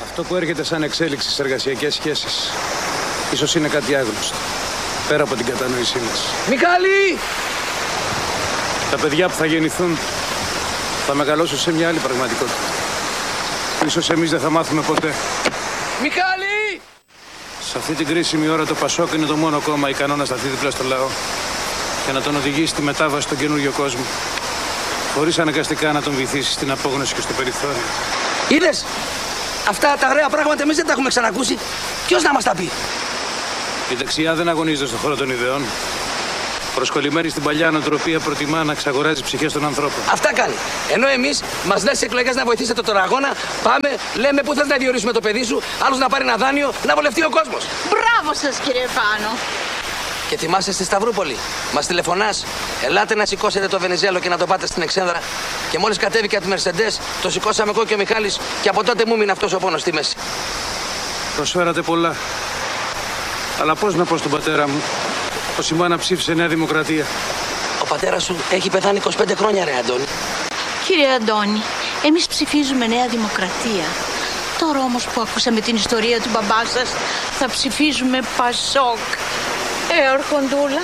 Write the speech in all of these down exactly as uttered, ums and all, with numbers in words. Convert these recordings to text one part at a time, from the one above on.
Αυτό που έρχεται σαν εξέλιξη στις εργασιακές σχέσεις ίσως είναι κάτι άγνωστο, πέρα από την κατανόησή μας. Μιχάλη! Τα παιδιά που θα γεννηθούν θα μεγαλώσουν σε μια άλλη πραγματικότητα. Ίσως εμείς δεν θα μάθουμε ποτέ. Μιχάλη! Σε αυτή την κρίσιμη ώρα το Πασόκ είναι το μόνο κόμμα ικανό να σταθεί δίπλα στο λαό και να τον οδηγήσει στη μετάβαση στον καινούριο κόσμο, χωρίς αναγκαστικά να τον βυθίσει στην απόγνωση και στο περιθώριο. Είδες! Αυτά τα ωραία πράγματα εμείς δεν τα έχουμε ξανακούσει. Ποιος να μας τα πει? Η δεξιά δεν αγωνίζεται στον χώρο των ιδεών. Προσκολλημένη στην παλιά νοοτροπία, προτιμά να εξαγοράζει ψυχές των ανθρώπων. Αυτά κάνει. Ενώ εμείς μας λες εκλογές να βοηθήσετε τον αγώνα, πάμε, λέμε πού θες να διορίσουμε το παιδί σου, άλλος να πάρει ένα δάνειο, να βολευτεί ο κόσμος. Μπράβο σας, κύριε Πάνο. Και θυμάσαι στη Σταυρούπολη, μας τηλεφωνάς, ελάτε να σηκώσετε το Βενιζέλο και να το πάτε στην Εξένδρα. Και μόλις κατέβηκε από τη Μερσεντές, το σηκώσαμε εγώ και ο Μιχάλης, και από τότε μου μείνει αυτός ο πόνος στη μέση. Προσφέρατε πολλά. Αλλά πώς να πω στον πατέρα μου πως η μάνα ψήφισε Νέα Δημοκρατία? Ο πατέρας σου έχει πεθάνει είκοσι πέντε χρόνια, ρε Αντώνη. Κύριε Αντώνη, εμείς ψηφίζουμε Νέα Δημοκρατία. Τώρα όμως που ακούσαμε την ιστορία του μπαμπά σας, θα ψηφίζουμε Πασόκ. Ε, Ορχοντούλα.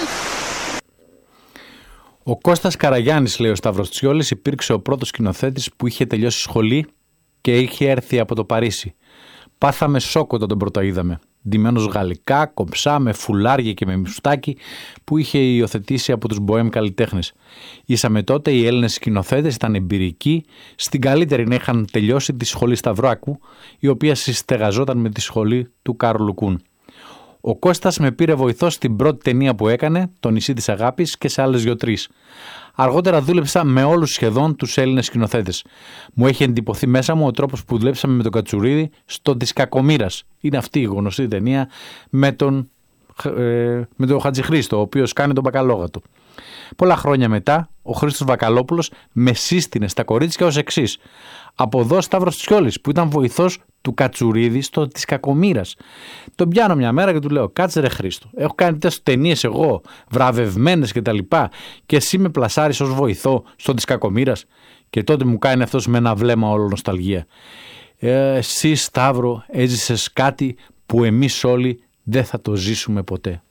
Ο Κώστας Καραγιάννης, λέει ο Σταύρος Τσιόλης, υπήρξε ο πρώτος σκηνοθέτης που είχε τελειώσει σχολή και είχε έρθει από το Παρίσι. Πάθαμε σόκ όταν τον πρώτο είδαμε. Ντυμένος γαλλικά, κομψά, με φουλάρια και με μουστάκι που είχε υιοθετήσει από τους μποέμ καλλιτέχνες. Ήσαμε τότε οι Έλληνες σκηνοθέτες ήταν εμπειρικοί, στην καλύτερη να είχαν τελειώσει τη σχολή Σταυράκου, η οποία συστεγαζόταν με τη σχολή του Κάρολου Κούν. Ο Κώστας με πήρε βοηθό στην πρώτη ταινία που έκανε, Το νησί της αγάπης, και σε άλλες δυο-τρεις. Αργότερα δούλεψα με όλους σχεδόν τους Έλληνες σκηνοθέτες. Μου έχει εντυπωθεί μέσα μου ο τρόπος που δουλέψαμε με τον Κατσουρίδη στο «Της Κακομοίρας». Είναι αυτή η γνωστή ταινία με τον, ε, με τον Χατζηχρήστο, ο οποίος κάνει τον μπακαλόγατο. Πολλά χρόνια μετά, ο Χρήστος Βακαλόπουλος με σύστηνε στα κορίτσια ως εξής. Από εδώ Σταύρος Τσιόλης, που ήταν βοηθός του Κατσουρίδη στο «Της Κακομοίρας». Τον πιάνω μια μέρα και του λέω: κάτσε ρε Χρήστο, έχω κάνει τέσσερις ταινίες εγώ, βραβευμένες και τα λοιπά, και εσύ με πλασάρεις ως βοηθό στο «Της Κακομοίρας». Και τότε μου κάνει αυτός με ένα βλέμμα όλο νοσταλγία. Ε, εσύ Σταύρο έζησες κάτι που εμείς όλοι δεν θα το ζήσουμε ποτέ.